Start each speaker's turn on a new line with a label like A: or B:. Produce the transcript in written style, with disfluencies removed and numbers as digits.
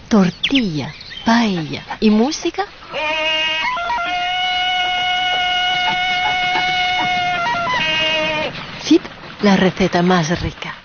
A: tortilla, paella y música. Zip, la receta más rica.